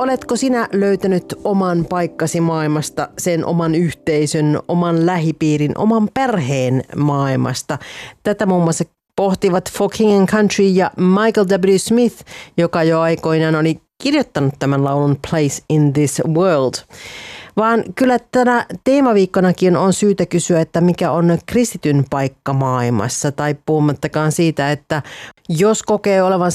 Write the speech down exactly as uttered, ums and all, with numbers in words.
oletko sinä löytänyt oman paikkasi maailmasta, sen oman yhteisön, oman lähipiirin, oman perheen maailmasta? Tätä muun muassa pohtivat For King and Country ja Michael W. Smith, joka jo aikoinaan oli kirjoittanut tämän laulun Place in this World. Vaan kyllä tänä teemaviikkonakin on syytä kysyä, että mikä on kristityn paikka maailmassa, tai puhumattakaan siitä, että jos kokee olevansa